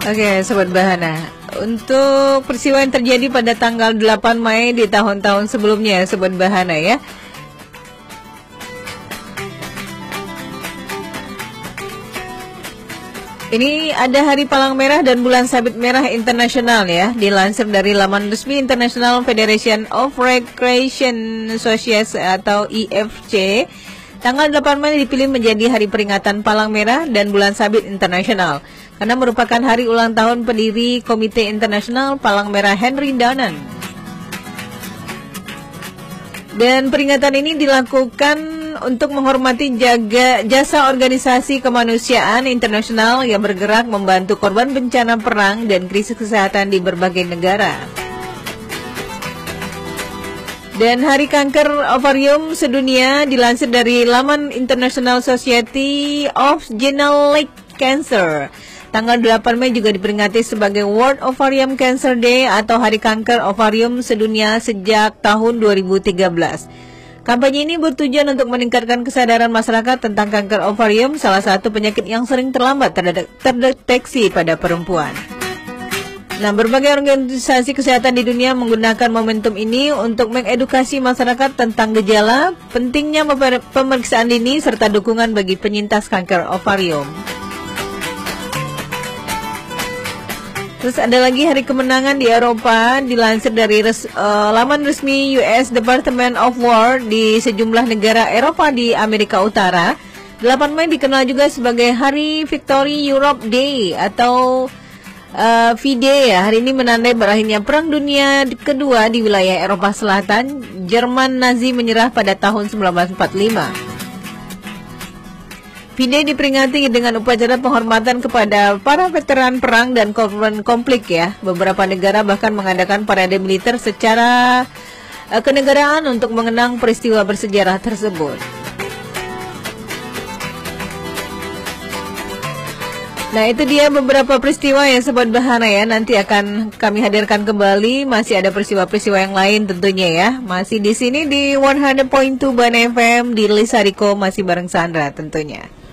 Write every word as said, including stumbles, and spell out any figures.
Oke, Sobat Bahana. Untuk peristiwa yang terjadi pada tanggal delapan Mei di tahun-tahun sebelumnya, Sobat Bahana ya. Ini ada Hari Palang Merah dan Bulan Sabit Merah Internasional ya, dilansir dari laman resmi International Federation of Recreation Societies atau I F C. Tanggal delapan Mei dipilih menjadi hari peringatan Palang Merah dan Bulan Sabit Internasional karena merupakan hari ulang tahun pendiri Komite Internasional Palang Merah Henry Dunant. Dan peringatan ini dilakukan untuk menghormati jaga jasa organisasi kemanusiaan internasional yang bergerak membantu korban bencana perang dan krisis kesehatan di berbagai negara. Dan Hari Kanker Ovarium Sedunia dilansir dari laman International Society of Gynecologic Cancer. Tanggal delapan Mei juga diperingati sebagai World Ovarium Cancer Day atau Hari Kanker Ovarium Sedunia sejak tahun dua ribu tiga belas. Kampanye ini bertujuan untuk meningkatkan kesadaran masyarakat tentang kanker ovarium, salah satu penyakit yang sering terlambat terdeteksi pada perempuan. Nah, berbagai organisasi kesehatan di dunia menggunakan momentum ini untuk mengedukasi masyarakat tentang gejala, pentingnya pemeriksaan dini, serta dukungan bagi penyintas kanker ovarium. Terus ada lagi Hari Kemenangan di Eropa, dilansir dari res, uh, laman resmi U S Department of War di sejumlah negara Eropa di Amerika Utara. delapan Mei dikenal juga sebagai Hari Victory Europe Day atau uh, V-Day ya. Hari ini menandai berakhirnya Perang Dunia Kedua di wilayah Eropa Selatan. Jerman Nazi menyerah pada tahun seribu sembilan ratus empat puluh lima. V-Day diperingati dengan upacara penghormatan kepada para veteran perang dan korban konflik ya. Beberapa negara bahkan mengadakan parade militer secara uh, kenegaraan untuk mengenang peristiwa bersejarah tersebut. Nah, itu dia beberapa peristiwa ya Sobat Bahana ya. Nanti akan kami hadirkan kembali. Masih ada peristiwa-peristiwa yang lain tentunya ya. Masih di sini di seratus koma dua Bahana F M di Lisa Riko, masih bareng Sandra tentunya.